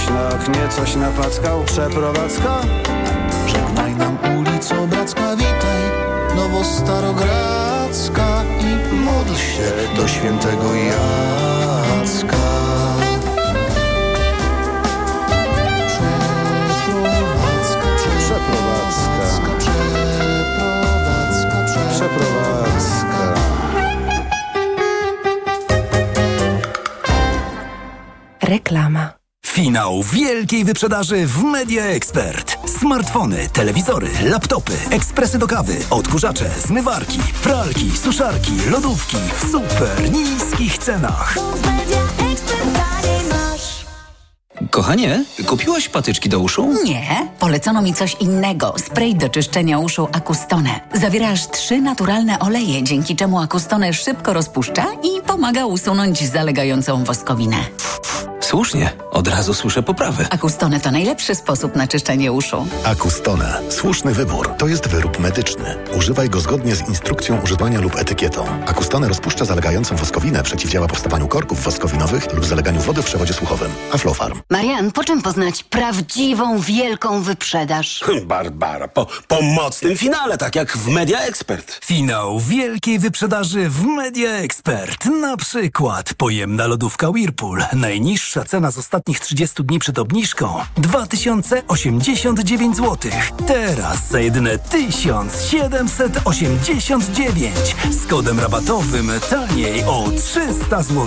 Ktoś na oknie coś napackał, przeprowadzka? Żegnaj nam ulico Bracka, witaj Nowo-Starogradzka i módl się do świętego Jacka. Przeprowadzka. Reklama. Finał wielkiej wyprzedaży w Media Expert. Smartfony, telewizory, laptopy, ekspresy do kawy, odkurzacze, zmywarki, pralki, suszarki, lodówki w super niskich cenach. Kochanie, kupiłaś patyczki do uszu? Nie, polecono mi coś innego. Spray do czyszczenia uszu Acustone. Zawiera aż 3 naturalne oleje, dzięki czemu Acustone szybko rozpuszcza i pomaga usunąć zalegającą woskowinę. Słusznie, od razu słyszę poprawę. Acustone to najlepszy sposób na czyszczenie uszu. Acustone. Słuszny wybór. To jest wyrób medyczny. Używaj go zgodnie z instrukcją używania lub etykietą. Acustone rozpuszcza zalegającą woskowinę, przeciwdziała powstawaniu korków woskowinowych lub zaleganiu wody w przewodzie słuchowym. Aflofarm. Marian, po czym poznać prawdziwą, wielką wyprzedaż? Barbara, po mocnym finale, tak jak w Media Expert. Finał wielkiej wyprzedaży w Media Expert. Na przykład pojemna lodówka Whirlpool. Najniższa cena z ostatnich 30 dni przed obniżką 2089 zł. Teraz za jedyne 1789. Z kodem rabatowym taniej o 300 zł.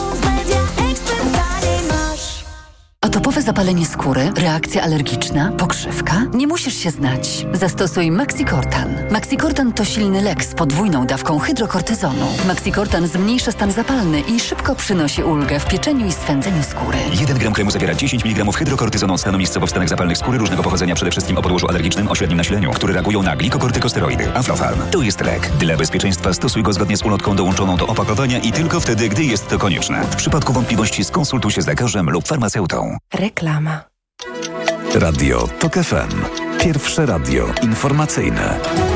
Atopowe zapalenie skóry, reakcja alergiczna, pokrzywka? Nie musisz się znać. Zastosuj Maxicortan. Maxicortan to silny lek z podwójną dawką hydrokortyzonu. Maxicortan zmniejsza stan zapalny i szybko przynosi ulgę w pieczeniu i swędzeniu skóry. 1 gram kremu zawiera 10 mg hydrokortyzonu od stanu miejscowo w stanach zapalnych skóry różnego pochodzenia, przede wszystkim o podłożu alergicznym o średnim nasileniu, które reagują na glikokortykosteroidy. Aflofarm. To jest lek. Dla bezpieczeństwa stosuj go zgodnie z ulotką dołączoną do opakowania i tylko wtedy, gdy jest to konieczne. W przypadku wątpliwości skonsultuj się z lekarzem lub farmaceutą. Reklama. Radio TOK FM. Pierwsze radio informacyjne.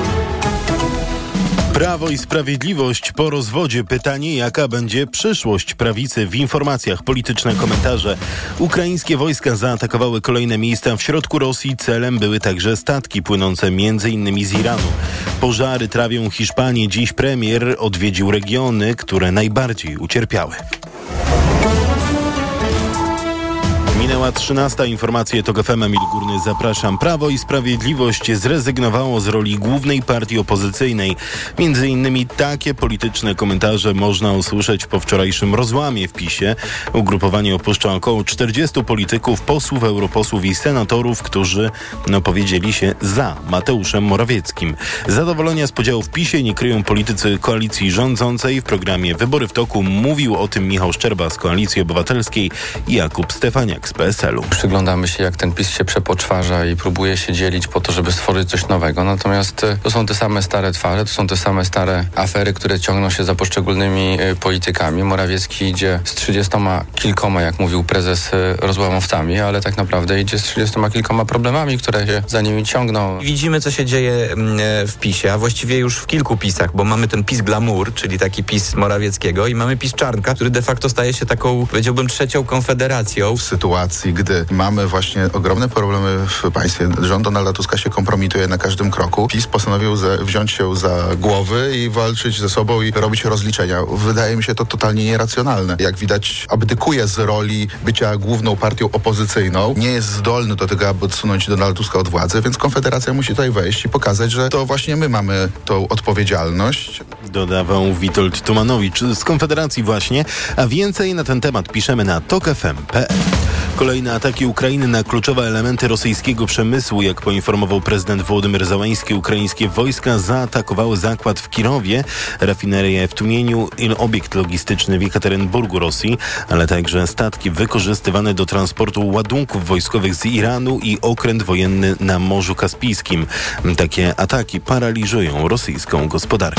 Prawo i Sprawiedliwość po rozwodzie. Pytanie, jaka będzie przyszłość prawicy? W informacjach polityczne komentarze. Ukraińskie wojska zaatakowały kolejne miejsca w środku Rosji. Celem były także statki płynące m.in. z Iranu. Pożary trawią Hiszpanię. Dziś premier odwiedził regiony, które najbardziej ucierpiały. Minęła 13. Informacje TOK FM. Emil Górny, zapraszam. Prawo i Sprawiedliwość zrezygnowało z roli głównej partii opozycyjnej. Między innymi takie polityczne komentarze można usłyszeć po wczorajszym rozłamie w PiS-ie. Ugrupowanie opuszcza około 40 polityków, posłów, europosłów i senatorów, którzy powiedzieli się za Mateuszem Morawieckim. Zadowolenia z podziału w PiS-ie nie kryją politycy koalicji rządzącej. W programie Wybory w toku mówił o tym Michał Szczerba z Koalicji Obywatelskiej i Jakub Stefaniak z PSL-u. Przyglądamy się, jak ten PiS się przepoczwarza i próbuje się dzielić po to, żeby stworzyć coś nowego. Natomiast to są te same stare twarze, to są te same stare afery, które ciągną się za poszczególnymi politykami. Morawiecki idzie z 30 kilkoma, jak mówił prezes, rozłamowcami, ale tak naprawdę idzie z 30 kilkoma problemami, które się za nimi ciągną. Widzimy, co się dzieje w PiS-ie, a właściwie już w kilku PiS-ach, bo mamy ten PiS glamour, czyli taki PiS Morawieckiego i mamy PiS Czarnka, który de facto staje się taką, powiedziałbym, trzecią konfederacją. W sytuacji, gdy mamy właśnie ogromne problemy w państwie, rząd Donalda Tuska się kompromituje na każdym kroku, PiS postanowił wziąć się za głowy i walczyć ze sobą i robić rozliczenia. Wydaje mi się to totalnie nieracjonalne. Jak widać, abdykuje z roli bycia główną partią opozycyjną, nie jest zdolny do tego, aby odsunąć Donalda Tuska od władzy, więc Konfederacja musi tutaj wejść i pokazać, że to właśnie my mamy tą odpowiedzialność. Dodawał Witold Tumanowicz z Konfederacji właśnie, a więcej na ten temat piszemy na tokfm.pl. Kolejne ataki Ukrainy na kluczowe elementy rosyjskiego przemysłu. Jak poinformował prezydent Wołodymyr Zełański, ukraińskie wojska zaatakowały zakład w Kirowie, rafinerię w Tumieniu i obiekt logistyczny w Jekaterynburgu, Rosji, ale także statki wykorzystywane do transportu ładunków wojskowych z Iranu i okręt wojenny na Morzu Kaspijskim. Takie ataki paraliżują rosyjską gospodarkę.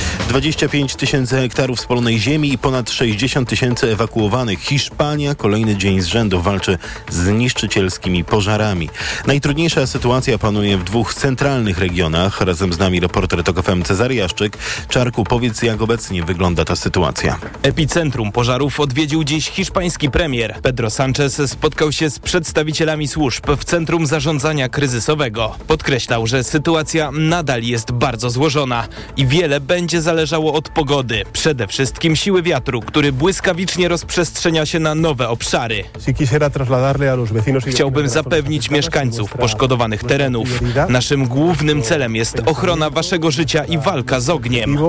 25 000 hektarów spalonej ziemi i ponad 60 000 ewakuowanych. Hiszpania kolejny dzień z rzędu walczy walczy z niszczycielskimi pożarami. Najtrudniejsza sytuacja panuje w 2 centralnych regionach. Razem z nami reporter TOK FM Cezary Jaszczyk. Czarku, powiedz, jak obecnie wygląda ta sytuacja. Epicentrum pożarów odwiedził dziś hiszpański premier. Pedro Sánchez spotkał się z przedstawicielami służb w Centrum Zarządzania Kryzysowego. Podkreślał, że sytuacja nadal jest bardzo złożona i wiele będzie zależało od pogody. Przede wszystkim siły wiatru, który błyskawicznie rozprzestrzenia się na nowe obszary. Chciałbym zapewnić mieszkańców poszkodowanych terenów. Naszym głównym celem jest ochrona waszego życia i walka z ogniem.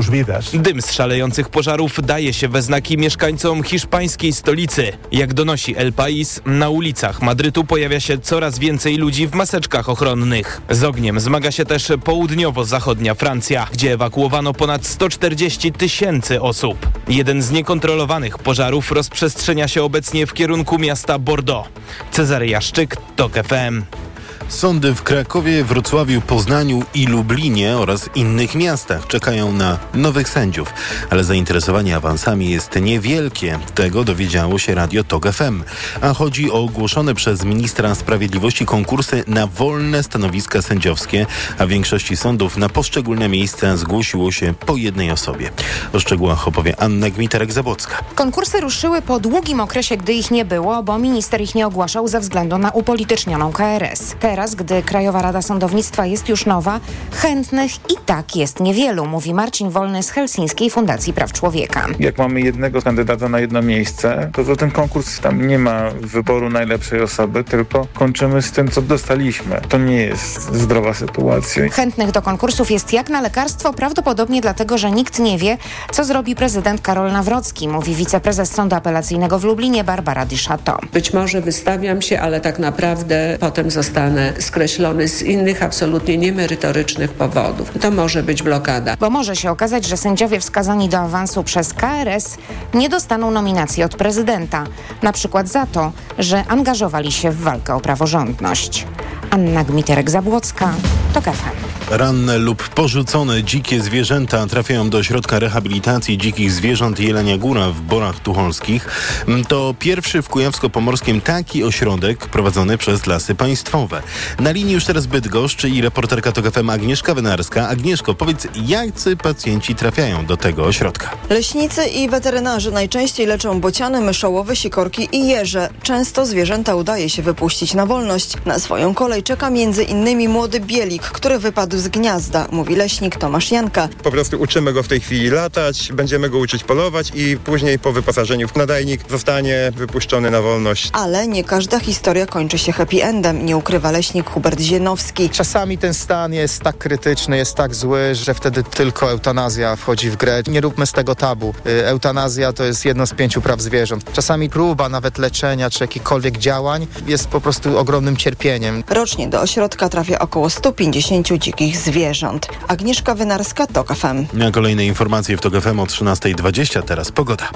Dym z szalejących pożarów daje się we znaki mieszkańcom hiszpańskiej stolicy. Jak donosi El País, na ulicach Madrytu pojawia się coraz więcej ludzi w maseczkach ochronnych. Z ogniem zmaga się też południowo-zachodnia Francja, gdzie ewakuowano ponad 140 000 osób. Jeden z niekontrolowanych pożarów rozprzestrzenia się obecnie w kierunku miasta Bordeaux. Cezary Jaszczyk, TOK FM. Sądy w Krakowie, Wrocławiu, Poznaniu i Lublinie oraz innych miastach czekają na nowych sędziów, ale zainteresowanie awansami jest niewielkie. Tego dowiedziało się Radio TOK FM. A chodzi o ogłoszone przez ministra sprawiedliwości konkursy na wolne stanowiska sędziowskie, a w większości sądów na poszczególne miejsca zgłosiło się po jednej osobie. O szczegółach opowie Anna Gmiterek-Zabłocka. Konkursy ruszyły po długim okresie, gdy ich nie było, bo minister ich nie ogłaszał ze względu na upolitycznioną KRS. Teraz, gdy Krajowa Rada Sądownictwa jest już nowa, chętnych i tak jest niewielu, mówi Marcin Wolny z Helsińskiej Fundacji Praw Człowieka. Jak mamy jednego kandydata na jedno miejsce, to ten konkurs tam nie ma wyboru najlepszej osoby, tylko kończymy z tym, co dostaliśmy. To nie jest zdrowa sytuacja. Chętnych do konkursów jest jak na lekarstwo, prawdopodobnie dlatego, że nikt nie wie, co zrobi prezydent Karol Nawrocki, mówi wiceprezes Sądu Apelacyjnego w Lublinie Barbara Di Chateau. Być może wystawiam się, ale tak naprawdę potem zostanę skreślony z innych absolutnie niemerytorycznych powodów. To może być blokada. Bo może się okazać, że sędziowie wskazani do awansu przez KRS nie dostaną nominacji od prezydenta. Na przykład za to, że angażowali się w walkę o praworządność. Anna Gmiterek-Zabłocka, TOK FM. Ranne lub porzucone dzikie zwierzęta trafiają do ośrodka rehabilitacji dzikich zwierząt Jelenia Góra w Borach Tucholskich. To pierwszy w Kujawsko-Pomorskim taki ośrodek prowadzony przez Lasy Państwowe. Na linii już teraz Bydgoszcz i reporterka TOK FM Agnieszka Wynarska. Agnieszko, powiedz, jacy pacjenci trafiają do tego ośrodka? Leśnicy i weterynarze najczęściej leczą bociany, myszołowy, sikorki i jeże. Często zwierzęta udaje się wypuścić na wolność. Na swoją kolej czeka między innymi młody bielik, który wypadł z gniazda, mówi leśnik Tomasz Janka. Po prostu uczymy go w tej chwili latać, będziemy go uczyć polować i później po wyposażeniu w nadajnik zostanie wypuszczony na wolność. Ale nie każda historia kończy się happy endem, nie ukrywa leśnik Hubert Zienowski. Czasami ten stan jest tak krytyczny, jest tak zły, że wtedy tylko eutanazja wchodzi w grę. Nie róbmy z tego tabu. Eutanazja to jest jedno z 5 praw zwierząt. Czasami próba nawet leczenia czy jakichkolwiek działań jest po prostu ogromnym cierpieniem. Rocznie do ośrodka trafia około 150 dzikich zwierząt. Agnieszka Wynarska, TOK FM. Na kolejne informacje w TOK FM o 13:20. Teraz pogoda.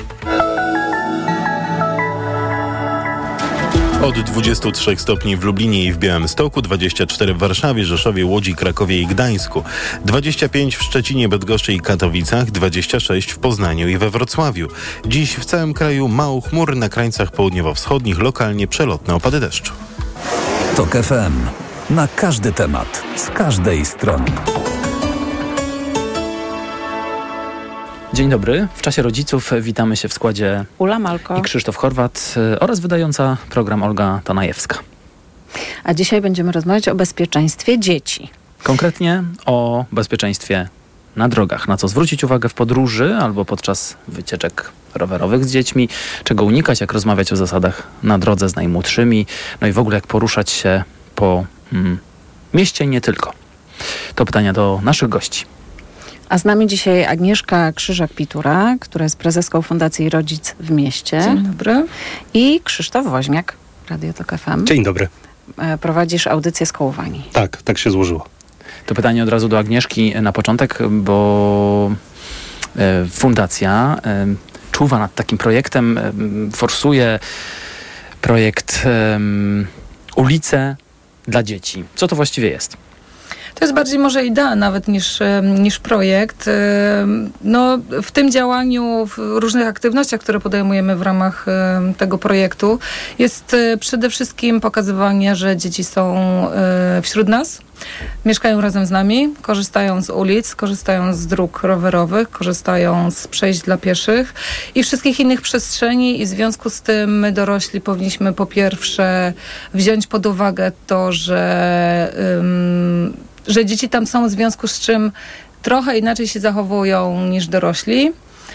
Od 23 stopni w Lublinie i w Białymstoku, 24 w Warszawie, Rzeszowie, Łodzi, Krakowie i Gdańsku, 25 w Szczecinie, Bydgoszczy i Katowicach, 26 w Poznaniu i we Wrocławiu. Dziś w całym kraju mało chmur, na krańcach południowo-wschodnich lokalnie przelotne opady deszczu. TOK FM. Na każdy temat, z każdej strony. Dzień dobry. W czasie rodziców witamy się w składzie Ula Malko i Krzysztof Chorwat oraz wydająca program Olga Tanajewska. A dzisiaj będziemy rozmawiać o bezpieczeństwie dzieci. Konkretnie o bezpieczeństwie na drogach. Na co zwrócić uwagę w podróży albo podczas wycieczek rowerowych z dziećmi, czego unikać, jak rozmawiać o zasadach na drodze z najmłodszymi, no i w ogóle jak poruszać się po mieście i nie tylko. To pytania do naszych gości. A z nami dzisiaj Agnieszka Krzyżak-Pitura, która jest prezeską Fundacji Rodzic w Mieście. Dzień dobry. I Krzysztof Woźniak, Radio TOK FM. Dzień dobry. Prowadzisz audycję z Kołowani. Tak się złożyło. To pytanie od razu do Agnieszki na początek, bo fundacja czuwa nad takim projektem, forsuje projekt Ulice dla dzieci. Co to właściwie jest? To jest bardziej może idea nawet niż projekt. No, w tym działaniu, w różnych aktywnościach, które podejmujemy w ramach tego projektu, jest przede wszystkim pokazywanie, że dzieci są wśród nas, mieszkają razem z nami, korzystają z ulic, korzystają z dróg rowerowych, korzystają z przejść dla pieszych i wszystkich innych przestrzeni i w związku z tym my dorośli powinniśmy po pierwsze wziąć pod uwagę to, że dzieci tam są, w związku z czym trochę inaczej się zachowują niż dorośli.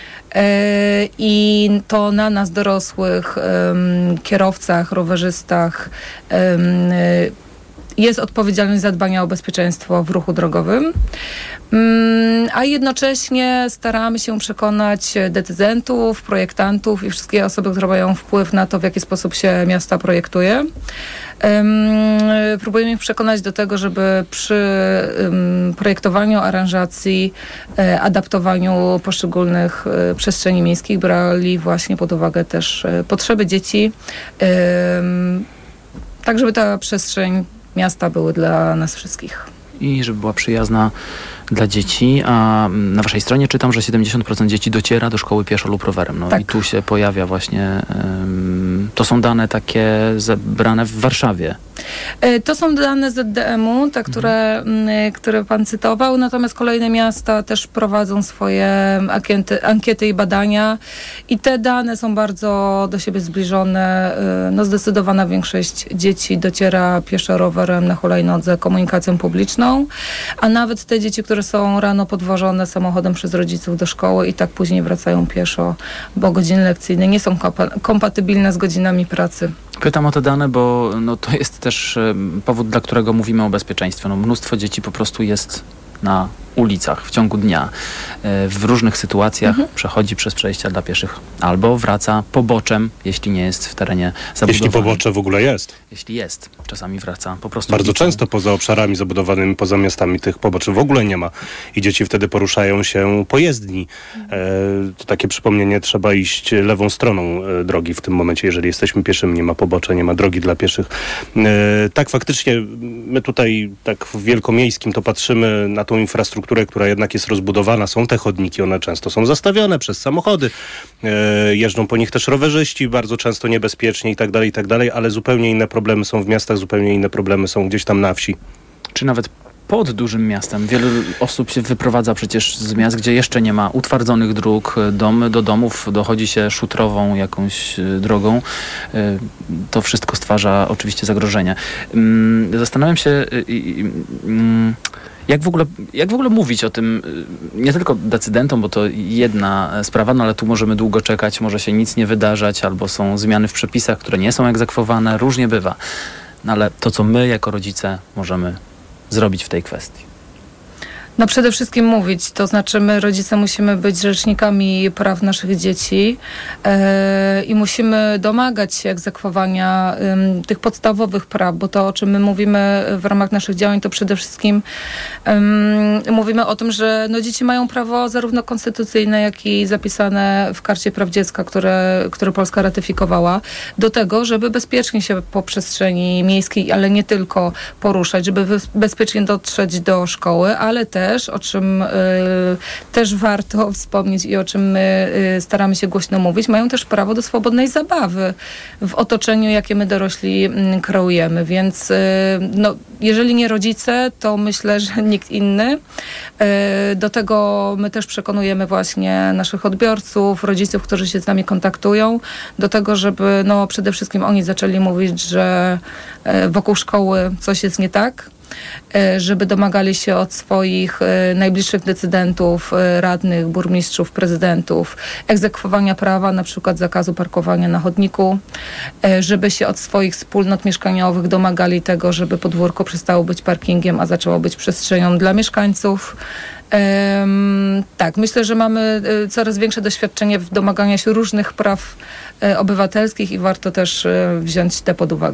I to na nas dorosłych, kierowcach, rowerzystach jest odpowiedzialność za dbanie o bezpieczeństwo w ruchu drogowym, a jednocześnie staramy się przekonać decydentów, projektantów i wszystkie osoby, które mają wpływ na to, w jaki sposób się miasta projektuje. Próbujemy ich przekonać do tego, żeby przy projektowaniu, aranżacji, adaptowaniu poszczególnych przestrzeni miejskich brali właśnie pod uwagę też potrzeby dzieci, tak żeby ta przestrzeń miasta były dla nas wszystkich. I żeby była przyjazna dla dzieci, a na waszej stronie czytam, że 70% dzieci dociera do szkoły pieszo lub rowerem. No tak. I tu się pojawia właśnie, to są dane takie zebrane w Warszawie. To są dane ZDM-u, te, które pan cytował, natomiast kolejne miasta też prowadzą swoje ankiety i badania i te dane są bardzo do siebie zbliżone. No, zdecydowana większość dzieci dociera pieszo, rowerem, na hulajnodze, komunikacją publiczną, a nawet te dzieci, które są rano podwożone samochodem przez rodziców do szkoły i tak później wracają pieszo, bo godziny lekcyjne nie są kompatybilne z godzinami pracy. Pytam o te dane, bo no, to jest też powód, dla którego mówimy o bezpieczeństwie. No, mnóstwo dzieci po prostu jest na ulicach w ciągu dnia, w różnych sytuacjach przechodzi przez przejścia dla pieszych albo wraca poboczem, jeśli nie jest w terenie zabudowanym. Jeśli pobocze w ogóle jest. Jeśli jest. Czasami wraca po prostu. Bardzo często poza obszarami zabudowanymi, poza miastami tych poboczy w ogóle nie ma i dzieci wtedy poruszają się po jezdni. To takie przypomnienie, trzeba iść lewą stroną drogi w tym momencie, jeżeli jesteśmy pieszymi, nie ma pobocza, nie ma drogi dla pieszych. Tak, faktycznie my tutaj tak w wielkomiejskim to patrzymy na tą infrastrukturę, która jednak jest rozbudowana. Są te chodniki, one często są zastawione przez samochody. Jeżdżą po nich też rowerzyści, bardzo często niebezpiecznie i tak dalej, ale zupełnie inne problemy są w miastach, zupełnie inne problemy są gdzieś tam na wsi. Czy nawet pod dużym miastem. Wielu osób się wyprowadza przecież z miast, gdzie jeszcze nie ma utwardzonych dróg, do domów dochodzi się szutrową jakąś drogą. To wszystko stwarza oczywiście zagrożenie. Zastanawiam się, jak w ogóle mówić o tym, nie tylko decydentom, bo to jedna sprawa, no ale tu możemy długo czekać, może się nic nie wydarzać, albo są zmiany w przepisach, które nie są egzekwowane, różnie bywa. No ale to, co my jako rodzice możemy zrobić w tej kwestii? No przede wszystkim mówić, to znaczy my rodzice musimy być rzecznikami praw naszych dzieci i musimy domagać się egzekwowania tych podstawowych praw, bo to, o czym my mówimy w ramach naszych działań, to przede wszystkim mówimy o tym, że no, dzieci mają prawo zarówno konstytucyjne, jak i zapisane w Karcie Praw Dziecka, które Polska ratyfikowała, do tego, żeby bezpiecznie się po przestrzeni miejskiej, ale nie tylko poruszać, żeby bezpiecznie dotrzeć do szkoły, ale też, o czym też warto wspomnieć i o czym my staramy się głośno mówić, mają też prawo do swobodnej zabawy w otoczeniu, jakie my dorośli kreujemy. Więc no, jeżeli nie rodzice, to myślę, że nikt inny. Do tego my też przekonujemy właśnie naszych odbiorców, rodziców, którzy się z nami kontaktują, do tego, żeby no, przede wszystkim oni zaczęli mówić, że wokół szkoły coś jest nie tak, żeby domagali się od swoich najbliższych decydentów, radnych, burmistrzów, prezydentów egzekwowania prawa, na przykład zakazu parkowania na chodniku, żeby się od swoich wspólnot mieszkaniowych domagali tego, żeby podwórko przestało być parkingiem, a zaczęło być przestrzenią dla mieszkańców. Tak, myślę, że mamy coraz większe doświadczenie w domaganiu się różnych praw obywatelskich i warto też wziąć te pod uwagę.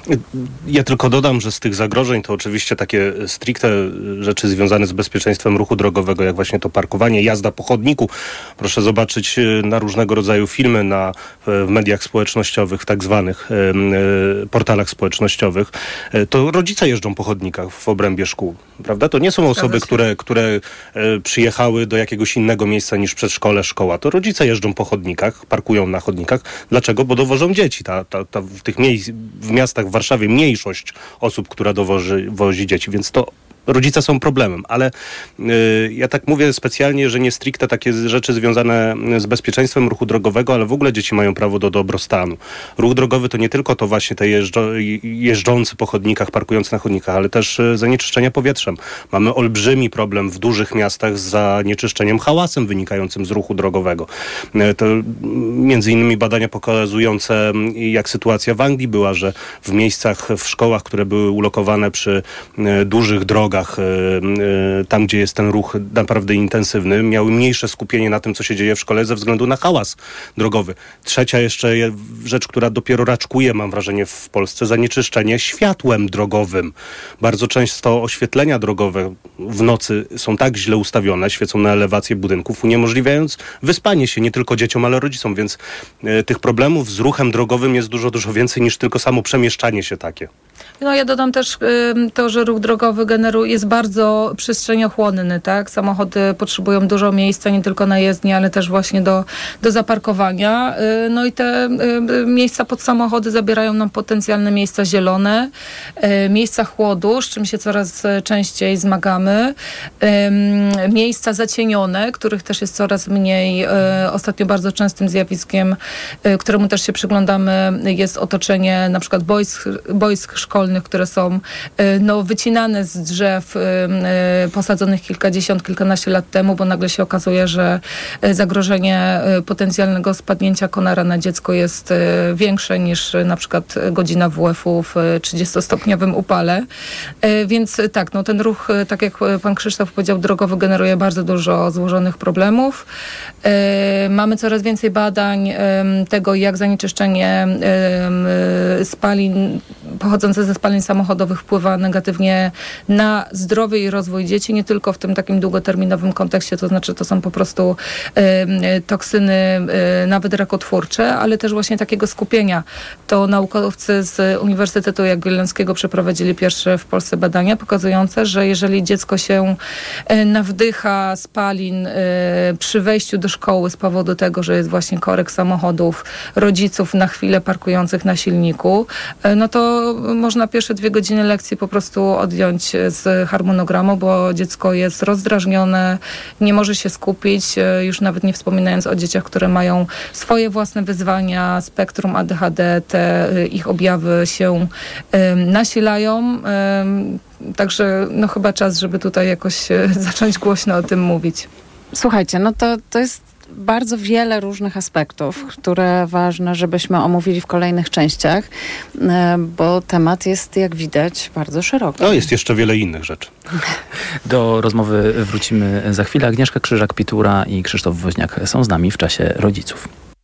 Ja tylko dodam, że z tych zagrożeń to oczywiście takie stricte rzeczy związane z bezpieczeństwem ruchu drogowego, jak właśnie to parkowanie, jazda po chodniku. Proszę zobaczyć na różnego rodzaju filmy w mediach społecznościowych, w tak zwanych portalach społecznościowych. To rodzice jeżdżą po chodnikach w obrębie szkół, prawda? To nie są osoby, które przyjechały do jakiegoś innego miejsca niż przedszkole, szkoła. To rodzice jeżdżą po chodnikach, parkują na chodnikach. Dlaczego? Bo dowożą dzieci. W tych w miastach w Warszawie mniejszość osób, która wozi dzieci, więc to rodzice są problemem, ale ja tak mówię specjalnie, że nie stricte takie rzeczy związane z bezpieczeństwem ruchu drogowego, ale w ogóle dzieci mają prawo do dobrostanu. Ruch drogowy to nie tylko to właśnie te jeżdżący po chodnikach, parkujący na chodnikach, ale też zanieczyszczenia powietrzem. Mamy olbrzymi problem w dużych miastach z zanieczyszczeniem hałasem wynikającym z ruchu drogowego. To między innymi badania pokazujące, jak sytuacja w Anglii była, że w miejscach, w szkołach, które były ulokowane przy dużych drogach, tam gdzie jest ten ruch naprawdę intensywny, miały mniejsze skupienie na tym, co się dzieje w szkole ze względu na hałas drogowy. Trzecia jeszcze rzecz, która dopiero raczkuje, mam wrażenie, w Polsce, zanieczyszczenie światłem drogowym. Bardzo często oświetlenia drogowe w nocy są tak źle ustawione, świecą na elewację budynków, uniemożliwiając wyspanie się nie tylko dzieciom, ale rodzicom, więc tych problemów z ruchem drogowym jest dużo, dużo więcej niż tylko samo przemieszczanie się takie. No ja dodam też to, że ruch drogowy jest bardzo przestrzeniochłonny, tak? Samochody potrzebują dużo miejsca, nie tylko na jezdni, ale też właśnie do zaparkowania. No i te miejsca pod samochody zabierają nam potencjalne miejsca zielone, miejsca chłodu, z czym się coraz częściej zmagamy, miejsca zacienione, których też jest coraz mniej. Ostatnio bardzo częstym zjawiskiem, któremu też się przyglądamy, jest otoczenie na przykład boisk szkolnych, które są wycinane z drzew posadzonych kilkadziesiąt, kilkanaście lat temu, bo nagle się okazuje, że zagrożenie potencjalnego spadnięcia konara na dziecko jest większe niż na przykład godzina WF-u w 30-stopniowym upale. Więc tak, ten ruch, tak jak pan Krzysztof powiedział, drogowy generuje bardzo dużo złożonych problemów. Mamy coraz więcej badań tego, jak zanieczyszczenie spalin pochodzące ze spalin samochodowych wpływa negatywnie na zdrowie i rozwój dzieci, nie tylko w tym takim długoterminowym kontekście, to znaczy to są po prostu toksyny nawet rakotwórcze, ale też właśnie takiego skupienia. To naukowcy z Uniwersytetu Jagiellońskiego przeprowadzili pierwsze w Polsce badania pokazujące, że jeżeli dziecko się nawdycha spalin przy wejściu do szkoły z powodu tego, że jest właśnie korek samochodów rodziców na chwilę parkujących na silniku, no to można pierwsze 2 godziny lekcji po prostu odjąć z harmonogramu, bo dziecko jest rozdrażnione, nie może się skupić, już nawet nie wspominając o dzieciach, które mają swoje własne wyzwania, spektrum ADHD, te ich objawy się nasilają. Także chyba czas, żeby tutaj jakoś zacząć głośno o tym mówić. Słuchajcie, to jest bardzo wiele różnych aspektów, które ważne, żebyśmy omówili w kolejnych częściach, bo temat jest, jak widać, bardzo szeroki. No, jest jeszcze wiele innych rzeczy. Do rozmowy wrócimy za chwilę. Agnieszka Krzyżak-Pitura i Krzysztof Woźniak są z nami w czasie rodziców.